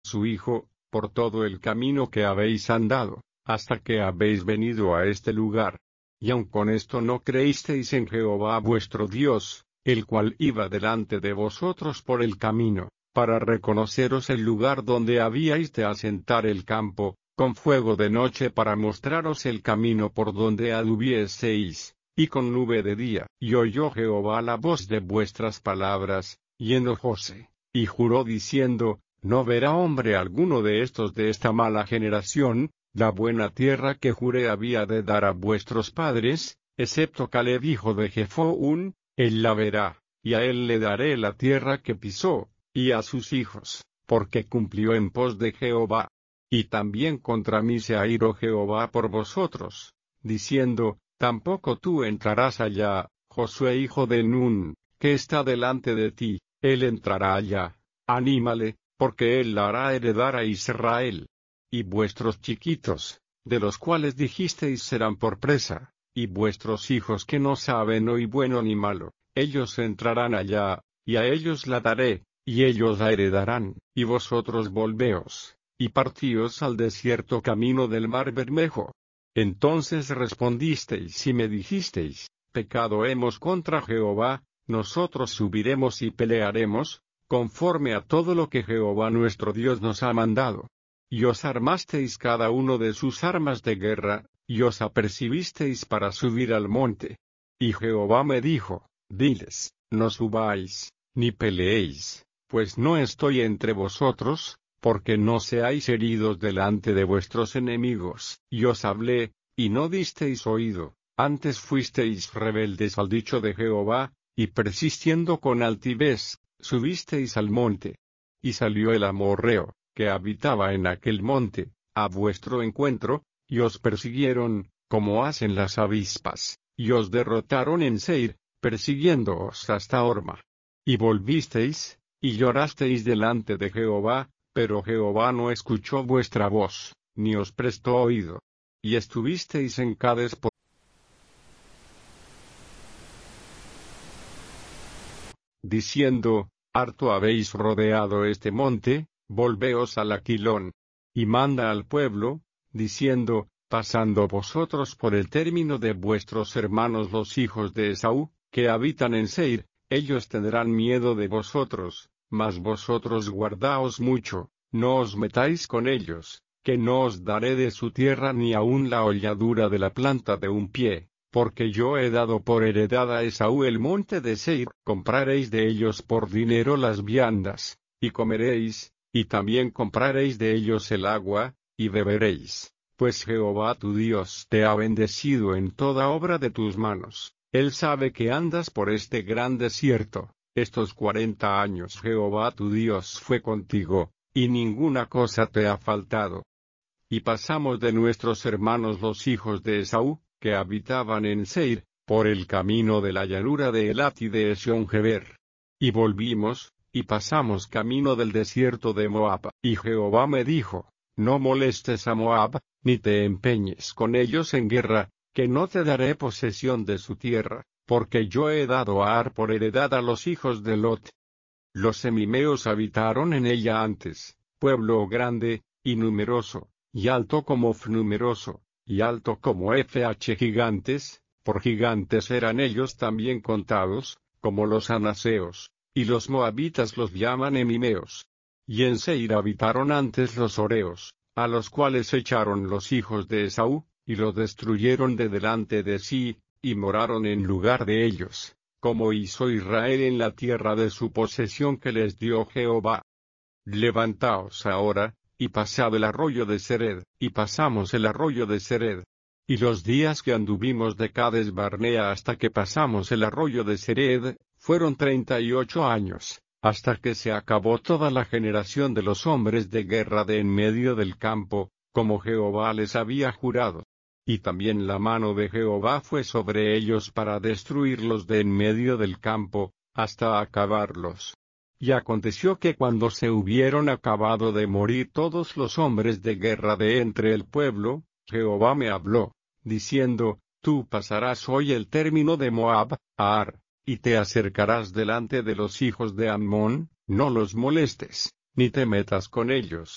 su hijo, por todo el camino que habéis andado, hasta que habéis venido a este lugar. Y aun con esto no creísteis en Jehová vuestro Dios, el cual iba delante de vosotros por el camino, para reconoceros el lugar donde habíais de asentar el campo, con fuego de noche para mostraros el camino por donde anduvieseis, y con nube de día. Y oyó Jehová la voz de vuestras palabras, y enojóse, y juró diciendo, no verá hombre alguno de estos de esta mala generación, la buena tierra que juré había de dar a vuestros padres, excepto Caleb hijo de Jefón, él la verá, y a él le daré la tierra que pisó, y a sus hijos, porque cumplió en pos de Jehová. Y también contra mí se airó Jehová por vosotros, diciendo, tampoco tú entrarás allá, Josué hijo de Nun, que está delante de ti, él entrará allá, anímale, porque él la hará heredar a Israel. Y vuestros chiquitos, de los cuales dijisteis serán por presa, y vuestros hijos que no saben hoy bueno ni malo, ellos entrarán allá, y a ellos la daré, y ellos la heredarán, y vosotros volveos, y partíos al desierto camino del mar Bermejo. Entonces respondisteis y me dijisteis, pecado hemos contra Jehová, nosotros subiremos y pelearemos, conforme a todo lo que Jehová nuestro Dios nos ha mandado. Y os armasteis cada uno de sus armas de guerra, y os apercibisteis para subir al monte. Y Jehová me dijo, diles, no subáis, ni peleéis, pues no estoy entre vosotros, porque no seáis heridos delante de vuestros enemigos. Y os hablé, y no disteis oído, antes fuisteis rebeldes al dicho de Jehová, y persistiendo con altivez, subisteis al monte. Y salió el amorreo, que habitaba en aquel monte, a vuestro encuentro, y os persiguieron, como hacen las avispas, y os derrotaron en Seir, persiguiéndoos hasta Horma. Y volvisteis, y llorasteis delante de Jehová, pero Jehová no escuchó vuestra voz, ni os prestó oído. Y estuvisteis en Cades por diciendo, harto habéis rodeado este monte, volveos al Aquilón. Y manda al pueblo, diciendo, pasando vosotros por el término de vuestros hermanos los hijos de Esaú, que habitan en Seir, ellos tendrán miedo de vosotros, mas vosotros guardaos mucho, no os metáis con ellos, que no os daré de su tierra ni aun la holladura de la planta de un pie, porque yo he dado por heredad a Esaú el monte de Seir. Compraréis de ellos por dinero las viandas, y comeréis, y también compraréis de ellos el agua, y beberéis, pues Jehová tu Dios te ha bendecido en toda obra de tus manos. Él sabe que andas por este gran desierto, estos 40 años Jehová tu Dios fue contigo, y ninguna cosa te ha faltado. Y pasamos de nuestros hermanos los hijos de Esaú, que habitaban en Seir, por el camino de la llanura de Elat y de Esion-Geber. Y volvimos, y pasamos camino del desierto de Moab. Y Jehová me dijo, no molestes a Moab, ni te empeñes con ellos en guerra, que no te daré posesión de su tierra, porque yo he dado a Ar por heredad a los hijos de Lot. Los semimeos habitaron en ella antes, pueblo grande, y numeroso, y alto como numeroso, y alto como gigantes, por gigantes eran ellos también contados, como los anaseos, y los moabitas los llaman emimeos. Y en Seir habitaron antes los horeos, a los cuales echaron los hijos de Esaú, y los destruyeron de delante de sí, y moraron en lugar de ellos, como hizo Israel en la tierra de su posesión que les dio Jehová. Levantaos ahora, y pasad el arroyo de Sered, y pasamos el arroyo de Sered. Y los días que anduvimos de Cades Barnea hasta que pasamos el arroyo de Sered, fueron 38 años, hasta que se acabó toda la generación de los hombres de guerra de en medio del campo, como Jehová les había jurado. Y también la mano de Jehová fue sobre ellos para destruirlos de en medio del campo, hasta acabarlos. Y aconteció que cuando se hubieron acabado de morir todos los hombres de guerra de entre el pueblo, Jehová me habló, diciendo, tú pasarás hoy el término de Moab, a Ar, y te acercarás delante de los hijos de Ammón, no los molestes, ni te metas con ellos.